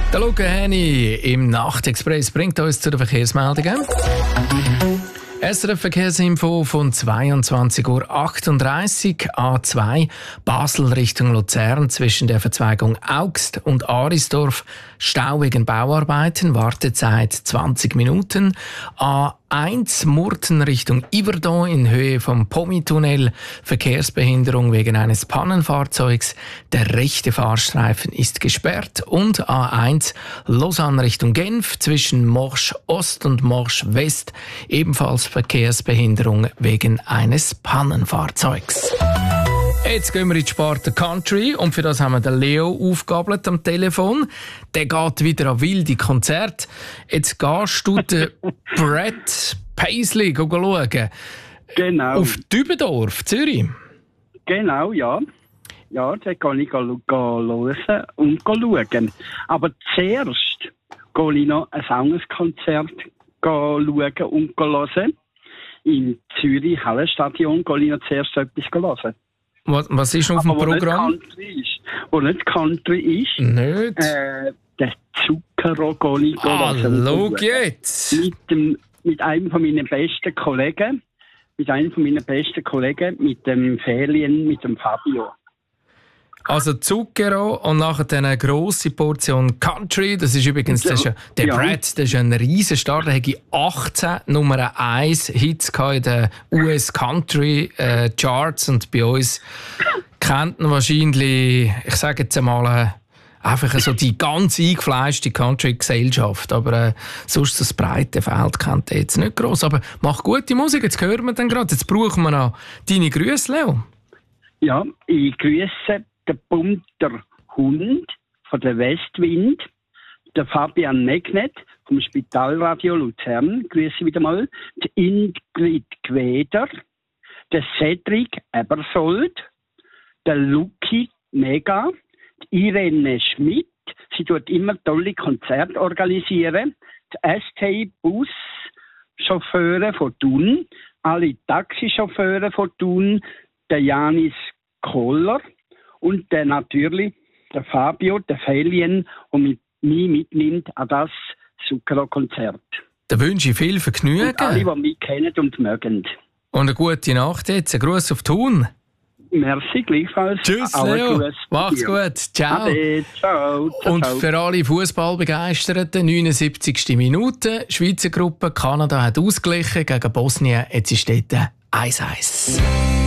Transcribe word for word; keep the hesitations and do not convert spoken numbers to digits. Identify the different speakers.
Speaker 1: Der Luca Henny im Nachtexpress bringt uns zu den Verkehrsmeldungen. S R F-Verkehrsinfo von zweiundzwanzig Uhr achtunddreißig, A zwei, Basel Richtung Luzern zwischen der Verzweigung Augst und Arisdorf, Stau wegen Bauarbeiten, Wartezeit zwanzig Minuten. A eins, Murten Richtung Yverdon in Höhe vom Pommi-Tunnel, Verkehrsbehinderung wegen eines Pannenfahrzeugs, der rechte Fahrstreifen ist gesperrt. Und A eins, Lausanne Richtung Genf zwischen Morsch Ost und Morsch West, ebenfalls Verkehrsbehinderung wegen eines Pannenfahrzeugs. Jetzt gehen wir in die Sparte Country und für das haben wir den Leo aufgegabelt am Telefon. Der geht wieder an wilde Konzerte. Jetzt gehst du den Brett Paisley schauen.
Speaker 2: Genau.
Speaker 1: Auf Dübendorf, Zürich.
Speaker 2: Genau, ja. Ja, da kann ich hören und schauen. Aber zuerst gehe ich noch ein Sangeskonzert schauen und hören. Im Zürich Hallenstadion gehe ich noch zuerst etwas hören.
Speaker 1: Was, was ist auf dem
Speaker 2: Aber
Speaker 1: Programm?
Speaker 2: Wo nicht Country ist, wo nicht Country ist
Speaker 1: Nicht?
Speaker 2: äh, der Zuckerrohr gehe ich
Speaker 1: Ah,
Speaker 2: hören.
Speaker 1: schau jetzt!
Speaker 2: Mit, dem, mit einem von meinen besten Kollegen, mit einem von meinen besten Kollegen, mit dem Ferien, mit dem Fabio.
Speaker 1: Also Zucchero und nachher eine grosse Portion Country. Das ist übrigens das ist ja, der
Speaker 2: Ja.
Speaker 1: Brad, das ist ein riesen Star. Der hatte achtzehn Nummer eins Hits in den U S Country äh, Charts und bei uns kennt man wahrscheinlich, ich sage jetzt einmal, äh, einfach so die ganz eingefleischte Country-Gesellschaft. Aber äh, sonst das breite Feld kennt ihr jetzt nicht gross. Aber mach gute Musik, jetzt hören wir dann gerade. Jetzt brauchen wir noch deine Grüße, Leo.
Speaker 2: Ja, ich grüße den bunter Hund von der Westwind, der Fabian Megnet vom Spitalradio Luzern, grüße wieder mal, die Ingrid Gweder, der Cedric Ebersold, der Luki Mega, die Irene Schmidt, sie tut immer tolle Konzerte organisieren, die S T-Bus-Chauffeure von Thun, alle Taxichauffeure von Thun, der Janis Kohler und der natürlich der Fabio, der Felien, der mit mich mitnimmt an das Zucchero-Konzert.
Speaker 1: Da wünsche ich viel Vergnügen.
Speaker 2: Und alle, die mich kennen und mögen.
Speaker 1: Und eine gute Nacht jetzt. Ein Gruß auf Thun.
Speaker 2: Merci, gleichfalls.
Speaker 1: Tschüss,
Speaker 2: Alle
Speaker 1: Leo.
Speaker 2: Grüße
Speaker 1: Mach's
Speaker 2: dir.
Speaker 1: gut. Ciao.
Speaker 2: Ade, ciao. ciao
Speaker 1: Und
Speaker 2: ciao.
Speaker 1: für alle Fußballbegeisterten, neunundsiebzigste Minute. Schweizer Gruppe, Kanada hat ausgeglichen gegen Bosnien. Jetzt ist dort eins eins.